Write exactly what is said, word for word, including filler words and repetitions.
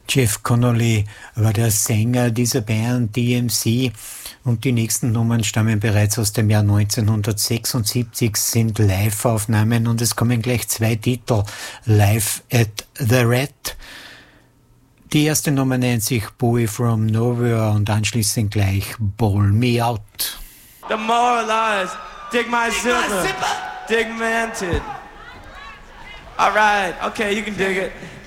Jeff Connolly war der Sänger dieser Band D M C und die nächsten Nummern stammen bereits aus dem Jahr neunzehnhundertsechsundsiebzig, sind Live-Aufnahmen und es kommen gleich zwei Titel. Live at the Red. Die erste Nummer nennt sich Boy from Nowhere und anschließend gleich Ball Me Out. Demoralized, dig my zipper, dig manted. All right, okay, you can dig it.